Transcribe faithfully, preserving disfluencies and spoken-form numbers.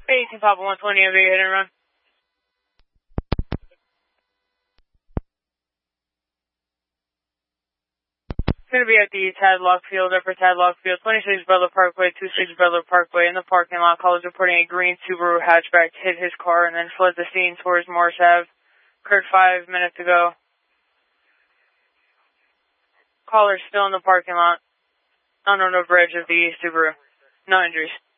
eighteen Papa one twenty, have a hit and run. It's going to be at the Tadlock Field, Upper Tadlock Field, twenty-six Butler Parkway, twenty-six Butler Parkway. In the parking lot, caller's reporting a green Subaru hatchback hit his car and then fled the scene towards Morris Avenue. Occurred five minutes ago. Caller's still in the parking lot, on the bridge of the Subaru. No injuries.